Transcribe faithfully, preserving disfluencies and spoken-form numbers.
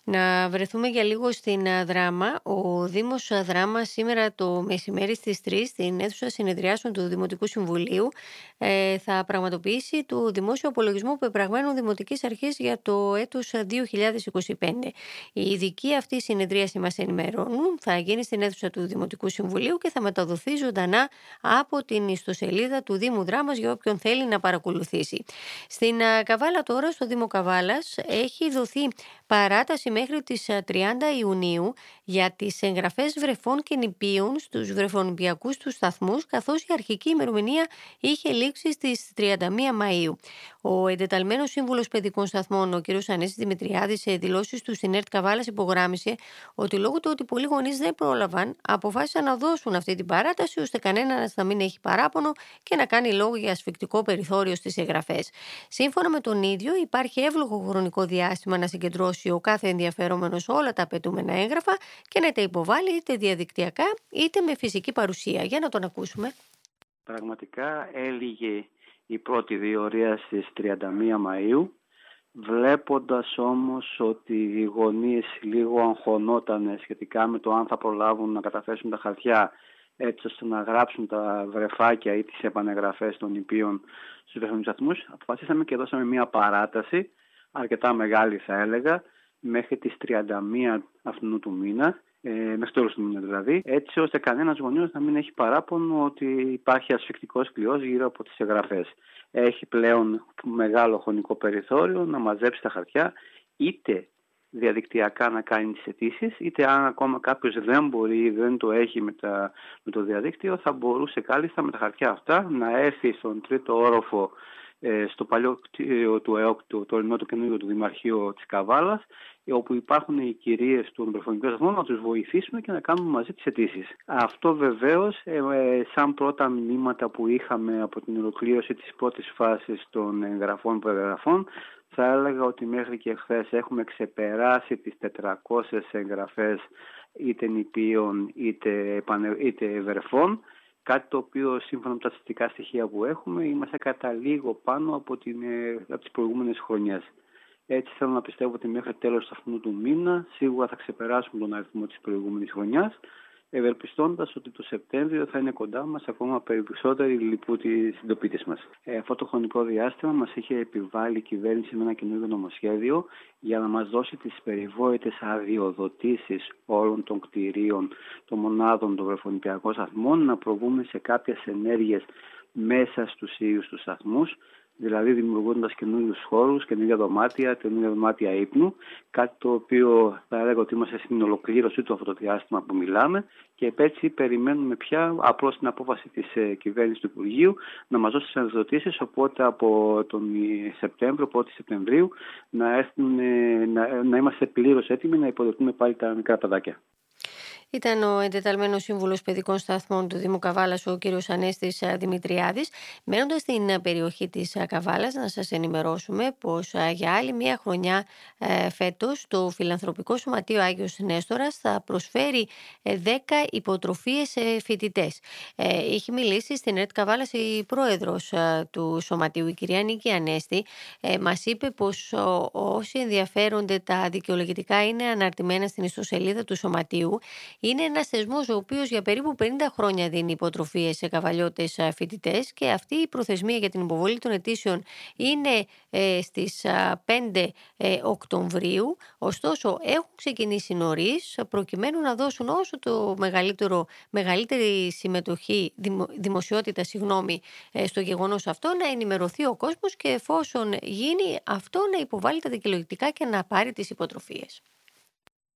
Να βρεθούμε για λίγο στην α, Δράμα. Ο Δήμος α, Δράμα σήμερα το μεσημέρι στις τρεις στην αίθουσα συνεδριάσεων του Δημοτικού Συμβουλίου ε, θα πραγματοποιήσει το δημόσιο απολογισμό πεπραγμένων Δημοτικής Αρχής για το έτος α, δύο χιλιάδες είκοσι πέντε. Η ειδική αυτή συνεδρίαση, μας ενημερώνουν, θα γίνει στην αίθουσα του Δημοτικού Συμβουλίου και θα μεταδοθεί ζωντανά από την ιστοσελίδα του Δήμου Δράμας για όποιον θέλει να παρακολουθήσει. Στην α, Καβάλα τώρα, στο Δήμο Καβάλας, έχει δοθεί παράταση μέχρι τις τριάντα Ιουνίου για τις εγγραφές βρεφών και νηπίων στους βρεφονηπιακούς τους σταθμούς, καθώς η αρχική ημερομηνία είχε λήξει στις τριάντα μία Μαΐου. Ο εντεταλμένος σύμβουλος παιδικών σταθμών, ο κ. Ανέσης Δημητριάδης, σε δηλώσεις του στην ΕΡΤ Καβάλας υπογράμμισε ότι λόγω του ότι πολλοί γονείς δεν πρόλαβαν, αποφάσισαν να δώσουν αυτή την παράταση ώστε κανένας να μην έχει παράπονο και να κάνει λόγο για ασφικτικό περιθώριο στις εγγραφές. Σύμφωνα με τον ίδιο, υπάρχει εύλογο χρονικό διάστημα να συγκεντρώσει ο κάθε ενδιαφερόμενος όλα τα απαιτούμενα έγγραφα και να τα υποβάλει είτε διαδικτυακά είτε με φυσική παρουσία. Για να τον ακούσουμε. Πραγματικά έλυγε η πρώτη διορία στις τριάντα μία Μαΐου, βλέποντας όμως ότι οι γονείς λίγο αγχωνόταν σχετικά με το αν θα προλάβουν να καταθέσουν τα χαρτιά έτσι ώστε να γράψουν τα βρεφάκια ή τις επανεγγραφές των νηπίων στους βρεφονιπιακούς σταθμούς, αποφασίσαμε και δώσαμε μια παράταση, αρκετά μεγάλη θα έλεγα, μέχρι τις τριάντα μία αυτού του μήνα, ε, μέχρι τέλος του μήνα δηλαδή, έτσι ώστε κανένας γονιός να μην έχει παράπονο ότι υπάρχει ασφικτικός κλειός γύρω από τις εγγραφές. Έχει πλέον μεγάλο χρονικό περιθώριο να μαζέψει τα χαρτιά, είτε διαδικτυακά να κάνει τις αιτήσεις, είτε αν ακόμα κάποιος δεν μπορεί ή δεν το έχει με, τα, με το διαδίκτυο, θα μπορούσε κάλλιστα με τα χαρτιά αυτά να έρθει στον τρίτο όροφο ε, στο παλιό κτίριο του ΕΟΚ, το τωρινό, το καινούργιο του Δημαρχείου της Καβάλας, όπου υπάρχουν οι κυρίες των βρεφονιπιακών σταθμών, να τους βοηθήσουμε και να κάνουμε μαζί τις αιτήσεις. Αυτό βεβαίως, ε, ε, σαν πρώτα μηνύματα που είχαμε από την ολοκλήρωση της πρώτης φάσης των εγγραφών προεγγραφών, θα έλεγα ότι μέχρι και χθες έχουμε ξεπεράσει τις τετρακόσιες εγγραφές είτε νηπίων είτε, είτε βρεφών, κάτι το οποίο σύμφωνα με τα στατιστικά στοιχεία που έχουμε είμαστε κατά λίγο πάνω από, την, από τις προηγούμενες χρονιές. Έτσι θέλω να πιστεύω ότι μέχρι τέλος αυτού του μήνα σίγουρα θα ξεπεράσουμε τον αριθμό της προηγούμενης χρονιάς, ευελπιστώντας ότι το Σεπτέμβριο θα είναι κοντά μας ακόμα περισσότεροι λιπούτοι συντοπίτες μας. Ε, αυτό το χρονικό διάστημα μας είχε επιβάλει η κυβέρνηση με ένα καινούργιο νομοσχέδιο για να μας δώσει τις περιβόητες αδειοδοτήσεις όλων των κτηρίων, των μονάδων των βρεφονιπιακών σταθμών, να προβούμε σε κάποιες ενέργειες μέσα στους ίδιους τους σταθμούς, δηλαδή δημιουργώντας καινούριους χώρους, καινούργια δωμάτια, καινούργια δωμάτια ύπνου, κάτι το οποίο θα έλεγα ότι είμαστε στην ολοκλήρωση του αυτό το διάστημα που μιλάμε και έτσι περιμένουμε πια απλώς την απόφαση της ε, κυβέρνησης του Υπουργείου να μας δώσει τις αναδοτήσεις, οπότε από τον Σεπτέμβριο, πρώτη Σεπτεμβρίου, να, έρθουν, ε, να, να είμαστε πλήρως έτοιμοι να υποδεχτούμε πάλι τα μικρά παιδάκια. Ήταν ο εντεταλμένος σύμβουλος παιδικών σταθμών του Δήμου Καβάλας, ο κ. Ανέστης Δημητριάδης. Μένοντας στην περιοχή της Καβάλας, να σας ενημερώσουμε πως για άλλη μία χρονιά ε, φέτος το Φιλανθρωπικό Σωματείο Άγιος Νέστορας θα προσφέρει δέκα υποτροφίες σε φοιτητές. Ε, είχε μιλήσει στην ΕΡΤ Καβάλας η πρόεδρος ε, του Σωματείου, η κυρία Νίκη Ανέστη. Ε, μας είπε πως ο, όσοι ενδιαφέρονται τα δικαιολογητικά είναι αναρτημένα στην ιστοσελίδα του Σωματείου. Είναι ένας θεσμός ο οποίος για περίπου πενήντα χρόνια δίνει υποτροφίες σε καβαλιώτες φοιτητές και αυτή η προθεσμία για την υποβολή των αιτήσεων είναι ε, στις πέντε ε, Οκτωβρίου. Ωστόσο έχουν ξεκινήσει νωρίς προκειμένου να δώσουν όσο το μεγαλύτερο, μεγαλύτερη συμμετοχή, δημο, δημοσιότητα συγγνώμη, ε, στο γεγονός αυτό, να ενημερωθεί ο κόσμος και εφόσον γίνει αυτό να υποβάλει τα δικαιολογητικά και να πάρει τις υποτροφίες.